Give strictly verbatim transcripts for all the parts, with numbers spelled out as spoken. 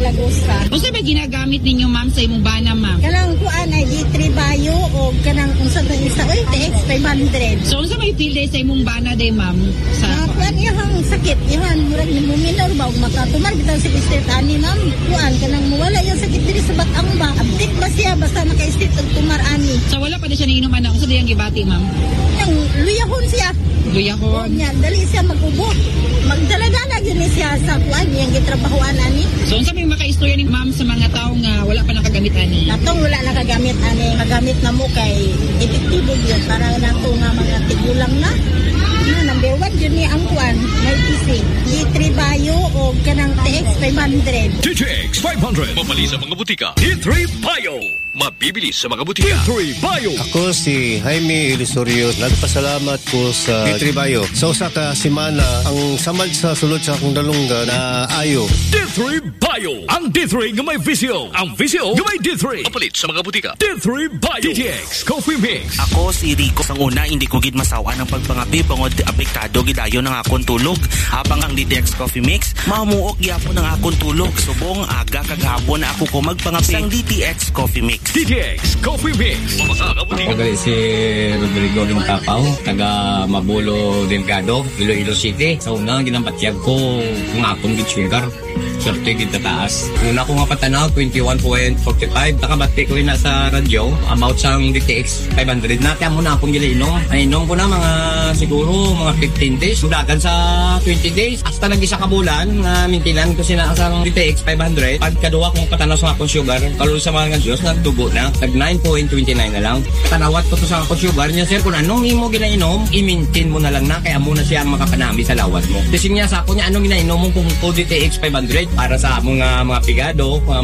Malagosa. O sa ba ginagamit ninyo, ma'am, sa imong bana, ma'am? Kanang kuan ay D three Bio o kanang unsa ba isa oy T X five hundred. So unsa may feel day sa imong bana day, ma'am? Sa uh, kuan ihang sakit ihan murag ni minor ba ug makatumar bitaw sa state ani, ma'am. Kuan kanang mawala yung sakit diri sa batang ba. Abtik ba siya basta maka-state og tumar ani. So wala pa na siya niinom ana unsa diyang gibati, ma'am? Yang luyahon siya. Luyahon. Nya dali siya mag-ubo. Magdala-dala gyud siya sa kuan yang gitrabahoan ani. So unsa may maka-istorya ni ma'am sa mga tawo nga wala pa nakagamit ani? Natong wala nakagamit ani, magamit na mo kay epektibo gyud para nato nga mga tigulang na. Na number one yun ni ang kuan, may P C. D three Bio o kanang T X five hundred. T X five hundred. Mabali sa mga butika. D three Bio. Mabibili sa mga butika. D three Bio. Ako si Jaime Ilisorio. Nagpasalamat ko sa D three Bio. Sa usa ka semana, ang samad sa sulod sa akong dalungga na ayo. D three Bio. Ang D three nga may visio. Ang visio nga may D three. Mapalit sa mga butika. D three Bio. D T X Coffee Mix. Ako si Rico. Sang una, hindi ko gid masawa ng pagpangapi bangod apektado gidayo ng akong tulog. Habang ang D T X Coffee Mix, mamuok gyapon ng akong tulog. Subong aga kagahapon na ako ko magpangapi sang D T X Coffee Mix. D T X Coffee Mix. Ako si Rodrigo Rintapaw, taga Mabulo Delgado, Iloilo City. Sa una, ginampatyag ko kung akong gitsugar. Swerte gid taas. Una ko nga patanaw, twenty-one point four five. Nakabati ko rin na sa radyo about sa D T X five hundred. Natya mo na akong gilinom. Ay, inom ko na mga siguro mga fifteen days. Sudagan sa twenty days. Hasta nag isa ka bulan na mintinan ko sina sa D T X five hundred. Pagkaduwa kong patanaw sa akong sugar, kalul sa mga Diyos, nagtubo na. Nag nine point two nine na lang. Katanawat ko to sa akong sugar niya, sir, kung anong imo ginainom, i-maintain mo na lang na. Kaya muna siya ang makapanami sa lawat mo. Kasi niya sa ako niya, anong ginainom mo kung D T X five hundred para sa mga mga pigado, mga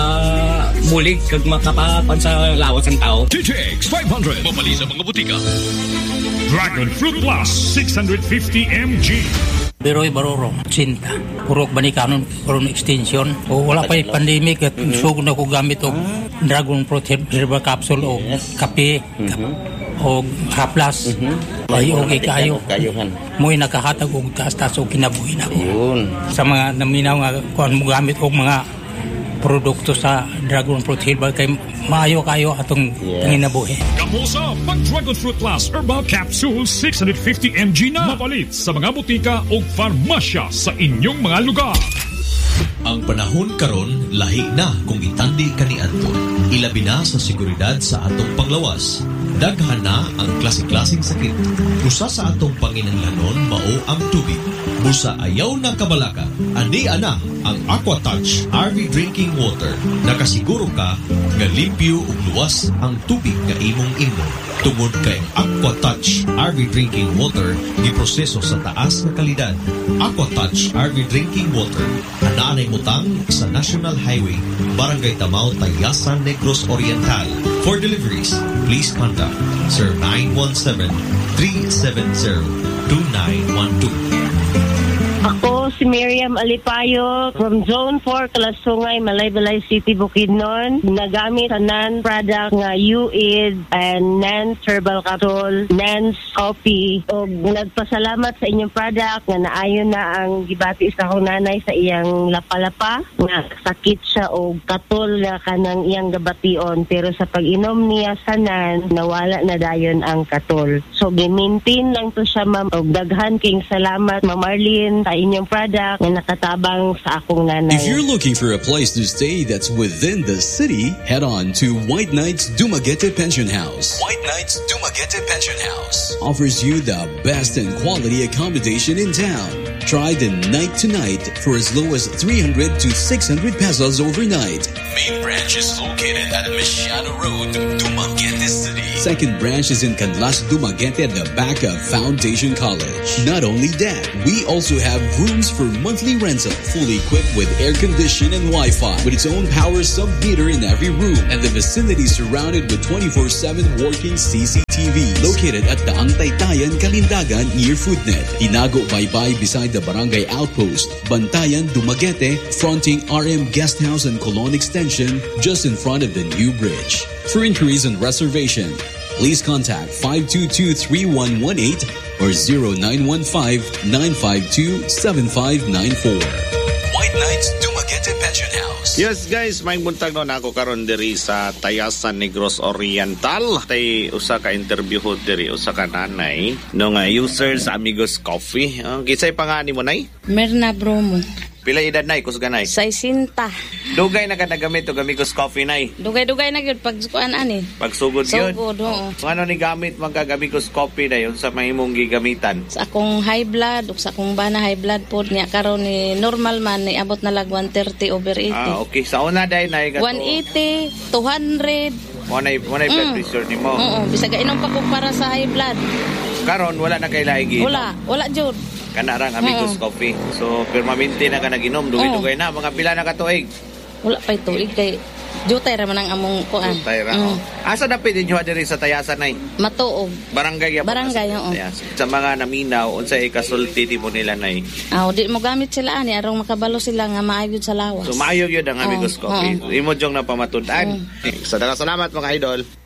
makabulig, kag makapapan sa lawas ng tao. D T X five hundred. Mabali sa mga butika. Dragon Fruit Plus six fifty milligrams. Beroy Baroro, Cinta. Purok Banikanon, Purok Extension. O wala pa yung pandemic at mm-hmm. sugod na ko gamit o Dragon Fruit Herbal Capsule o kape mm-hmm. o haplas. Mm-hmm. Ay, okay kayo. Mo'y nakahatag o taas-taas o kinabuhin ako. Yun. Sa mga naminaw nga kung mo gamit o mga produkto sa Dragon Fruit Herbal kay maayo kayo atong yes. Nginabuhi. Kamusa pag Dragon Fruit Plus Herbal Capsule six fifty milligrams na mapalit sa mga butika o farmasya sa inyong mga lugar. Ang panahon karon lahi na kung itandi kaniadto. Ilabi na sa seguridad sa atong panglawas. Daghan na ang klase-klaseng sakit. Usa sa atong panginahanglanon mao ang tubig. Busa ayaw na kabalaka. Andi ana ang AquaTouch R V Drinking Water. Nakasiguro ka nga limpyo ug luwas ang tubig nga imong inom. Tungod kay AquaTouch R V Drinking Water giproseso sa taas nga kalidad. AquaTouch R V Drinking Water anaanay mutang sa National Highway, Barangay Tamao, Tayasan, Negros Oriental. For deliveries, please contact Sir nine one seven, three seven zero, two nine one two. Ako si Miriam Alipayo from Zone four, Kalasungay, Malaybalay City, Bukidnon. Nagamit sa non-product nga U I D and Nance Herbal Capsule, Nance Coffee. O nagpasalamat sa inyong product nga naayon na ang gibati sa akong nanay sa iyang lapalapa. Nga sakit siya o katol nga kanang iyang gabation. Pero sa pag-inom niya sa Nan, nawala na dayon ang katol. So gi-maintain lang to siya, ma'am. O daghan king salamat, Ma'am Marlene, sa inyong product na nakatabang sa akong nanay. If you're looking for a place to stay that's within the city, head on to White Knights Dumaguete Pension House. White Knights Dumaguete Pension House offers you the best and quality accommodation in town. Try the night to night for as low as three hundred to six hundred pesos overnight. Main branch is located at Mesiano Road, Dumaguete City. Second branch is in Canlas, Dumaguete at the back of Foundation College. Not only that, we also have rooms for monthly rental, fully equipped with air condition and Wi-Fi, with its own power sub-meter in every room, and the vicinity surrounded with twenty-four seven working C C T V. Located at the Taytayan, Kalindagan, near Foodnet. Inago Baybay beside the Barangay Outpost. Bantayan, Dumaguete, fronting R M Guest House and Colon Extension, just in front of the new bridge. For inquiries and reservation, please contact five two two, three one one eight or zero nine one five, nine five two, seven five nine four. White Knights Dumaguete Pension House. Yes guys, may buntag no na ako karon diri sa Tayasan Negros Oriental. Tay usa ka interview ho diri usa ka nanay no nga user sa Amigos Coffee. Uh, kisay pangani mo nay? Merna Bromo. Pila edad nay kus ganay? Saisinta. Dugay na ka nagamit og Amigos Coffee nay. Dugay-dugay na gyud pag kuan ani. Pagsugod gyud. Sugod, oo. Ano ni gamit man kag Amigos Coffee dayon sa mahimong gigamitan? Sa akong high blood ug sa akong bana high blood pod niya karon ni normal man ni abot na lag one thirty over eighty. Ah, okay. Sa una day nay kato. one eighty, two hundred. Mo nay mo nay blood Mm. pressure nimo. Oo, bisag inom pa ko para sa high blood. Karon wala na kay lahi. Wala, wala jud. Kana rang Amigos Oo. Coffee. So permanente na ka naginom, dugay-dugay na mga pila na ka tuig. Wala pa tuig kay jutay ra man ang among kuan. Tay ra. Mm. oh. Asa dapit inyo diri sa Tayasan nay? Matuog. Barangay ya. Barangay, oo. Sa mga naminaw unsay ikasulti mo nila nay? Aw, di mo gamit sila ani arong makabalo sila nga maayod sa lawas. So maayo gyud ang Amigos Oo, Coffee. oo. Imo jong napamatud-an. Sa daghang salamat mga idol.